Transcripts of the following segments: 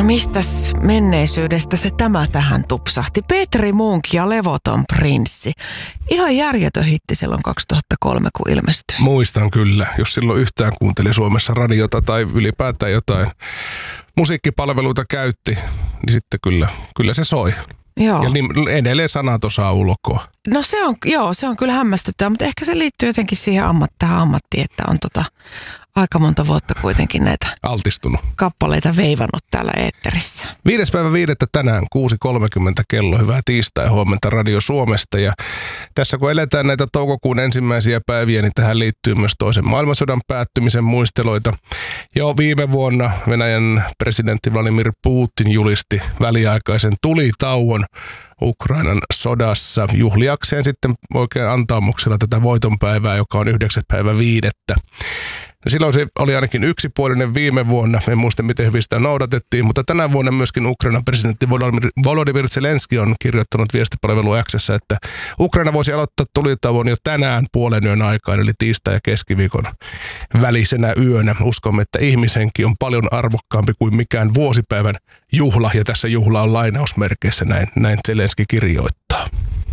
Mistäs menneisyydestä se tämä tähän tupsahti? Petri Munk ja Levoton prinssi. Ihan järjetön hitti silloin 2003, kun ilmestyi. Muistan kyllä, jos silloin yhtään kuunteli Suomessa radiota tai ylipäätään jotain musiikkipalveluita käytti, niin sitten kyllä se soi. Joo. Ja edelleen sanat osaa ulkoa. No se on kyllä hämmästyttävää, mutta ehkä se liittyy jotenkin siihen ammattiin, että on aika monta vuotta kuitenkin näitä altistunut kappaleita veivannut täällä eetterissä. 5.5. tänään 6.30 kello. Hyvää tiistai huomenta Radio Suomesta. Ja tässä kun eletään näitä toukokuun ensimmäisiä päiviä, niin tähän liittyy myös toisen maailmansodan päättymisen muisteloita. Jo viime vuonna Venäjän presidentti Vladimir Putin julisti väliaikaisen tulitauon Ukrainan sodassa juhliakseen sitten oikein antaumuksella tätä voitonpäivää, joka on 9.5. Silloin se oli ainakin yksipuolinen viime vuonna. En muista, miten hyvin sitä noudatettiin, mutta tänä vuonna myöskin Ukrainan presidentti Volodymyr Zelenski on kirjoittanut viestipalvelu X:ssä, että Ukraina voisi aloittaa tulitauon jo tänään puolen yön aikaan, eli tiistai- ja keskiviikon välisenä yönä. Uskomme, että ihmishenki on paljon arvokkaampi kuin mikään vuosipäivän juhla, ja tässä juhla on lainausmerkeissä, näin Zelenski kirjoittaa.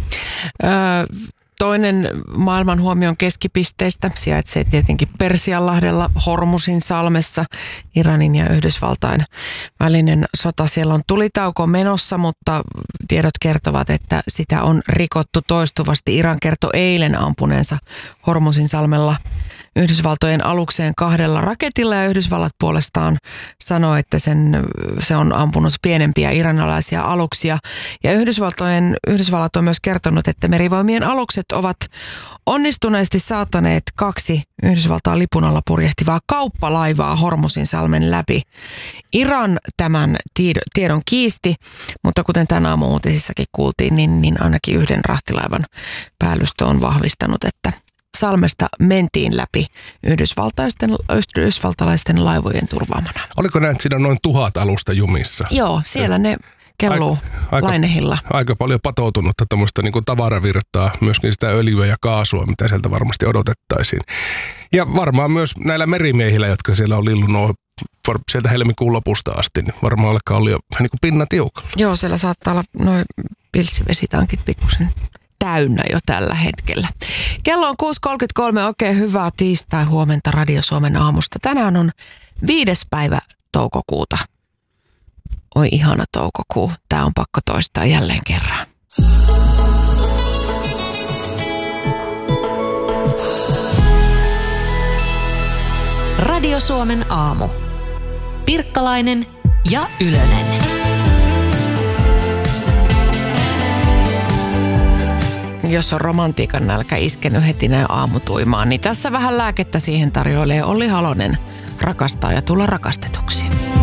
Toinen maailman huomion keskipisteistä sijaitsee tietenkin Persianlahdella Hormusin salmessa. Iranin ja Yhdysvaltain välinen sota. Siellä on tulitauko menossa, mutta tiedot kertovat, että sitä on rikottu toistuvasti. Iran kertoi eilen ampuneensa Hormusin salmella Yhdysvaltojen alukseen 2 raketilla, ja Yhdysvallat puolestaan sanoi, että se on ampunut pienempiä iranilaisia aluksia. Ja Yhdysvallat on myös kertonut, että merivoimien alukset ovat onnistuneesti saattaneet 2 Yhdysvaltain lipun alla purjehtivaa kauppalaivaa Hormusin salmen läpi. Iran tämän tiedon kiisti, mutta kuten tänä aamun uutisissakin kuultiin, niin ainakin yhden rahtilaivan päällystö on vahvistanut, että salmesta mentiin läpi yhdysvaltalaisten laivojen turvaamana. Oliko näin, että siinä on noin 1000 alusta jumissa? Joo, siellä ne kelluu lainehilla. Aika paljon patoutunutta tämmöistä niin kuin tavaravirtaa, myöskin sitä öljyä ja kaasua, mitä sieltä varmasti odotettaisiin. Ja varmaan myös näillä merimiehillä, jotka siellä on lillunut sieltä helmikuun lopusta asti, niin varmaan alkaa olla jo niin kuin pinna tiukalla. Joo, siellä saattaa olla noin pilssivesitankit pikkusen täynnä jo tällä hetkellä. Kello on 6.33, oikein hyvää tiistai huomenta Radio Suomen aamusta. Tänään on 5. päivä toukokuuta. Oi ihana toukokuu. Tää on pakko toistaa jälleen kerran. Radio Suomen aamu. Pirkkalainen ja Ylönen. Jos on romantiikan nälkä iskenyt heti näin aamutuimaan, niin tässä vähän lääkettä siihen tarjoilee Olli Halonen. Rakastaa ja tulla rakastetuksi.